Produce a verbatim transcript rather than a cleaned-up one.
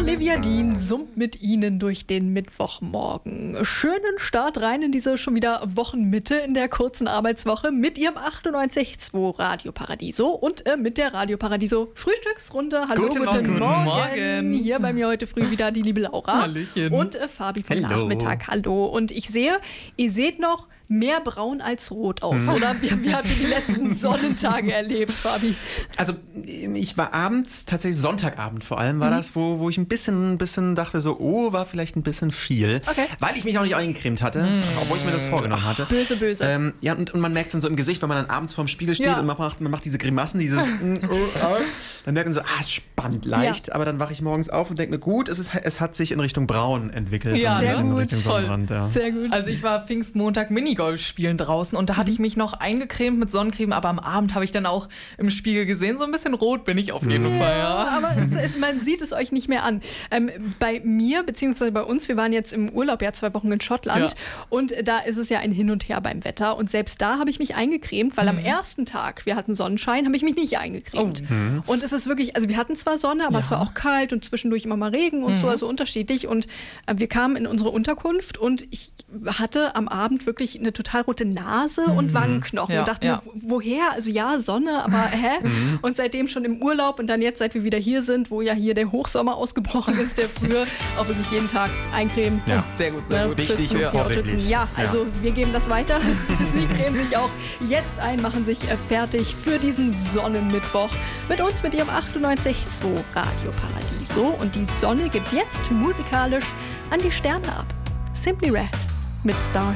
Olivia Dean summt mit Ihnen durch den Mittwochmorgen. Schönen Start rein in diese schon wieder Wochenmitte in der kurzen Arbeitswoche mit Ihrem achtundneunzig Komma zwei Radio Paradiso und äh, mit der Radio Paradiso Frühstücksrunde. Hallo, guten, guten, guten Morgen. Morgen. Hier bei mir heute früh wieder die liebe Laura. Hallöchen. Und äh, Fabi vom Hallo. Nachmittag. Hallo. Und ich sehe, ihr seht noch mehr braun als rot aus, oder? Wie, wie habt ihr die letzten Sonnentage erlebt, Fabi? Also ich war abends, tatsächlich Sonntagabend vor allem, war Mhm. das, wo, wo ich ein bisschen, ein bisschen dachte so, oh, war vielleicht ein bisschen viel. Okay. Weil ich mich auch nicht eingecremt hatte, Mhm. obwohl ich mir das vorgenommen hatte. Böse, böse. Ähm, ja, und, und man merkt es dann so im Gesicht, wenn man dann abends vorm Spiegel steht Ja. und man macht, man macht diese Grimassen, dieses mm, oh, ah, dann merkt man so, ah, es spannt leicht, Ja. aber dann wache ich morgens auf und denke mir, gut, es, ist, es hat sich in Richtung braun entwickelt. Ja, und nicht sehr in gut, Richtung voll. Sonnenbrand, ja. Sehr gut. Also ich war Pfingstmontag Minigolf spielen draußen und da hatte ich mich noch eingecremt mit Sonnencreme, aber am Abend habe ich dann auch im Spiegel gesehen, so ein bisschen rot bin ich auf jeden Fall. Ja, Ja. aber es, es, man sieht es euch nicht mehr an. Ähm, bei mir, beziehungsweise bei uns, wir waren jetzt im Urlaub ja zwei Wochen in Schottland Ja. und da ist es ja ein Hin und Her beim Wetter und selbst da habe ich mich eingecremt, weil am ersten Tag, wir hatten Sonnenschein, habe ich mich nicht eingecremt. Und es ist wirklich, also wir hatten zwar Sonne, aber es war auch kalt und zwischendurch immer mal Regen und so, also unterschiedlich und äh, wir kamen in unsere Unterkunft und ich hatte am Abend wirklich eine total rote Nase und Wangenknochen Ja, und dachte ja. mir, wo- woher? Also ja, Sonne, aber hä? Und seitdem schon im Urlaub und dann jetzt, seit wir wieder hier sind, wo ja hier der Hochsommer ausgebrochen ist, der früher auch wirklich jeden Tag eincremen. Ja. Sehr gut, sehr Ne, gut. Wichtig schützen, und Finger vorbildlich. schützen. Ja, also wir geben das weiter. Sie cremen sich auch jetzt ein, machen sich äh, fertig für diesen Sonnenmittwoch mit uns, mit ihrem achtundneunzig Komma zwei Radio Paradiso. Und die Sonne gibt jetzt musikalisch an die Sterne ab. Simply Red mit Stars.